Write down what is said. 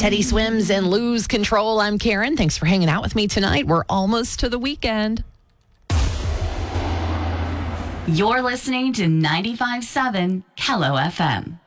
Teddy Swims and Lose Control. I'm Karen. Thanks for hanging out with me tonight. We're almost to the weekend. You're listening to 95.7 Hello FM.